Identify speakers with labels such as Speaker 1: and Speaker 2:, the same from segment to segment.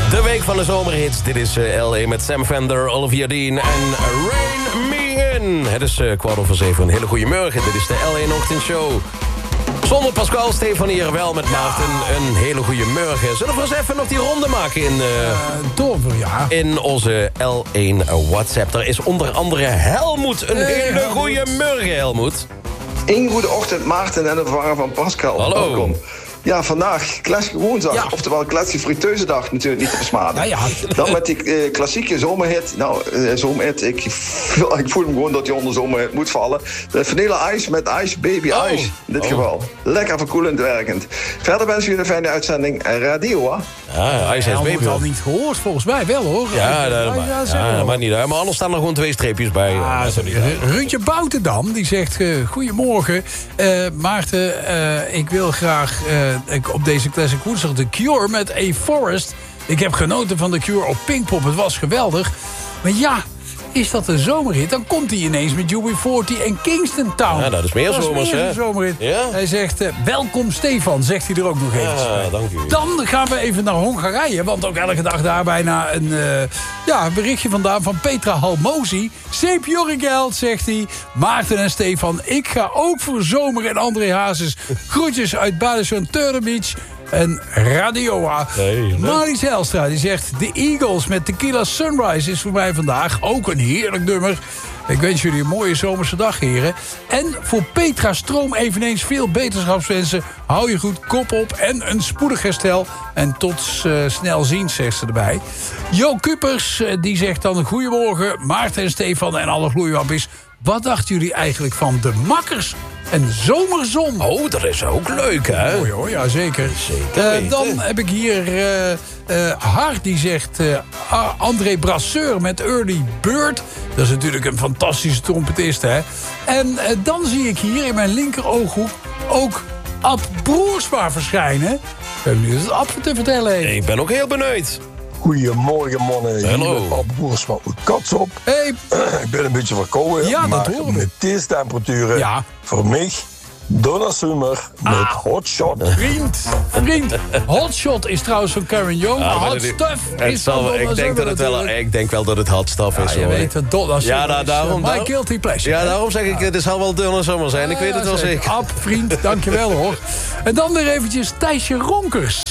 Speaker 1: De week van de zomerhits. Dit is L.A. met Sam Fender, Olivia Dean en Rain Me In. Het is 6:15. Een hele goede morgen. Dit is de L.A. Ochtendshow. Zonder Pascal, Stefan hier wel met Maarten. Een hele goede morgen. Zullen we eens even nog die ronde maken in onze L1 WhatsApp? Er is onder andere Helmoet. Een hele goede morgen, Helmoet.
Speaker 2: Een goede ochtend, Maarten en de vervanger van Pascal.
Speaker 1: Hallo.
Speaker 2: Welkom. Ja, vandaag Classic Woensdag. Ja. Oftewel Classic Friteuzendag natuurlijk niet te versmaden.
Speaker 1: Ja.
Speaker 2: Dan met die klassieke zomerhit. Zomerhit. Ik voel hem gewoon dat hij onder zomerhit moet vallen. De Vanilla Ice met Ice Baby Ice. In dit geval. Lekker verkoelend werkend. Verder wens jullie een fijne uitzending. Radio, hè?
Speaker 1: Ja, Ice Baby.
Speaker 3: Ik heb al niet gehoord, volgens mij wel, hoor.
Speaker 1: Dat maakt niet uit. Maar anders staan er gewoon 2 streepjes bij.
Speaker 3: Ruudje Boutendam, die zegt... Goedemorgen, Maarten. Ik wil graag op deze Classic Woensdag The Cure met A Forest. Ik heb genoten van The Cure op Pinkpop. Het was geweldig. Maar ja... Is dat een zomerhit? Dan komt hij ineens met UB40 en Kingston Town.
Speaker 1: Ja, dat is meer zomers, hè?
Speaker 3: Een zomerhit.
Speaker 1: Ja?
Speaker 3: Hij zegt, welkom Stefan, zegt hij er ook nog even bij.
Speaker 1: Dank u.
Speaker 3: Dan gaan we even naar Hongarije, want ook elke dag daar bijna een berichtje vandaan van Petra Halmosi. Seep Jorrigeld, zegt hij. Maarten en Stefan, ik ga ook voor zomer en André Hazes. Groetjes uit Badische Turner Beach. En Radioa. Marlies Helstra die zegt... De Eagles met Tequila Sunrise is voor mij vandaag ook een heerlijk nummer. Ik wens jullie een mooie zomerse dag, heren. En voor Petra Stroom eveneens veel beterschapswensen. Hou je goed, kop op en een spoedig herstel. En tot snel ziens, zegt ze erbij. Jo Kupers die zegt dan... Goedemorgen, Maarten en Stefan en alle gloeiwappies. Wat dachten jullie eigenlijk van de makkers... En zomerzon.
Speaker 1: Oh, dat is ook leuk, hè?
Speaker 3: Mooi hoor, ja zeker. Dan heb ik hier Hart die zegt... André Brasseur met Early Bird. Dat is natuurlijk een fantastische trompetist, hè? En dan zie ik hier in mijn linkerooghoek... ook Ab Broersma verschijnen. Ik ben benieuwd wat Ab te vertellen heeft.
Speaker 1: Ik ben ook heel benieuwd.
Speaker 4: Goedemorgen, mannen.
Speaker 1: Hallo.
Speaker 4: Ab Broersma uit Katsop.
Speaker 3: Hey.
Speaker 4: Ik ben een beetje verkouden.
Speaker 3: Ja,
Speaker 4: maar
Speaker 3: dat horen we.
Speaker 4: met deze temperaturen, voor mij, Donna Summer met Hot Shot.
Speaker 3: Vriend. Hot Shot is trouwens van Karen Young. Hot Stuff is van Donna Summer.
Speaker 1: Ik denk wel dat het hot stuff is.
Speaker 3: Je weet dat Donna Summer
Speaker 1: daarom,
Speaker 3: my guilty pleasure.
Speaker 1: Ja, daarom zeg ik, het zal wel Donna Summer zijn. Ik weet het wel zeker.
Speaker 3: Ab, vriend, dankjewel hoor. En dan weer eventjes Thijsje Ronkers.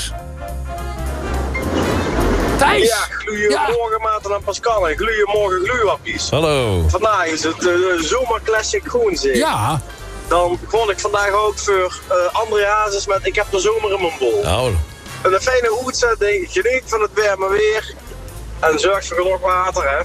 Speaker 3: Thijs!
Speaker 5: Ja, goedemorgen Maarten en Pascal en goedemorgen gloeiwappies.
Speaker 1: Hallo.
Speaker 5: Vandaag is het Zomer Classic Groenzee.
Speaker 3: Ja.
Speaker 5: Dan begon ik vandaag ook voor André Hazes met Ik heb de zomer in mijn bol.
Speaker 1: Nou.
Speaker 5: Een fijne uitzending, geniet van het warme weer. En zorg voor genoeg water, hè.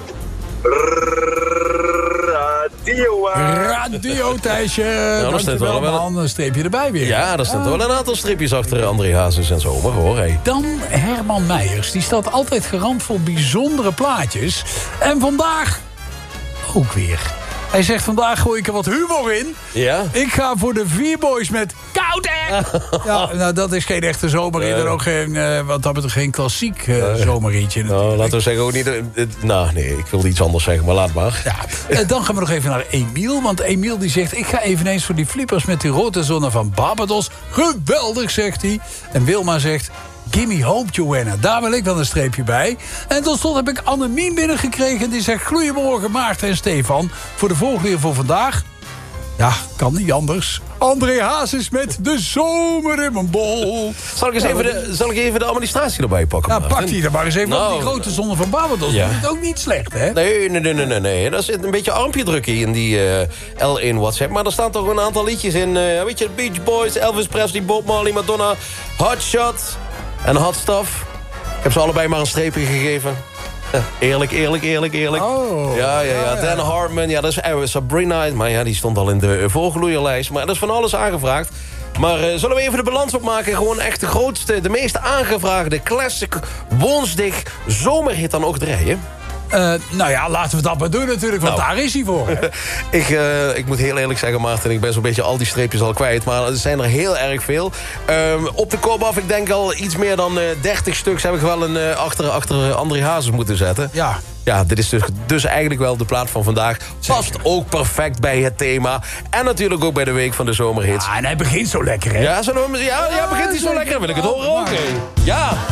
Speaker 3: Radio Thijsje.
Speaker 1: Nou,
Speaker 3: dankjewel man, een streepje erbij weer.
Speaker 1: Ja, daar staat wel een aantal stripjes achter André Hazes en zomer, hoor. Hey.
Speaker 3: Dan Herman Meijers. Die staat altijd garant voor bijzondere plaatjes. En vandaag ook weer. Hij zegt, vandaag gooi ik er wat humor in.
Speaker 1: Ja?
Speaker 3: Ik ga voor de V-Boys met Koud hè! Ja, nou, dat is geen echte zomerhit. En ook geen, wat dat betreft geen klassiek zomerhitje.
Speaker 1: Nou, laten we zeggen ook niet... nee, ik wil iets anders zeggen, maar laat maar.
Speaker 3: Ja, dan gaan we nog even naar Emiel. Want Emiel die zegt, ik ga eveneens voor die flippers met die rode zonne van Barbados. Geweldig, zegt hij. En Wilma zegt... Gimme Hope, Joanna. Daar wil ik wel een streepje bij. En tot slot heb ik Annemien binnengekregen. Die zegt, goedemorgen Maarten en Stefan. Voor de volgende voor vandaag. Ja, kan niet anders. André Hazes met de zomer in mijn bol.
Speaker 1: Zal ik even de administratie erbij pakken?
Speaker 3: Ja, pak die er maar eens even op die grote zonne van Barbados. Ja. Dat is ook niet slecht, hè?
Speaker 1: Nee. Daar zit een beetje armpje druk in die L1 WhatsApp. Maar er staan toch een aantal liedjes in. Weet je, Beach Boys, Elvis Presley, Bob Marley, Madonna, Hot Shot en Hot Stuff. Ik heb ze allebei maar een streepje gegeven. Eerlijk.
Speaker 3: Oh.
Speaker 1: Ja. Dan Hartman, ja, dat is Sabrina. Maar ja, die stond al in de voorgeloeierlijst. Maar dat is van alles aangevraagd. Maar zullen we even de balans opmaken? Gewoon echt de grootste, de meest aangevraagde classic woensdag zomerhit dan ook draaien.
Speaker 3: Nou ja, laten we dat maar doen natuurlijk, want daar is hij voor.
Speaker 1: Ik moet heel eerlijk zeggen, Maarten, ik ben zo'n beetje al die streepjes al kwijt. Maar er zijn er heel erg veel. Op de kop af, ik denk al iets meer dan 30 stuks heb ik wel achter André Hazes moeten zetten.
Speaker 3: Ja.
Speaker 1: Ja, dit is dus eigenlijk wel de plaat van vandaag. Past ook perfect bij het thema. En natuurlijk ook bij de week van de zomerhits.
Speaker 3: Ja, en hij begint zo lekker, hè?
Speaker 1: Ja, begint hij zo lekker. Wil ik het horen ook. Ja.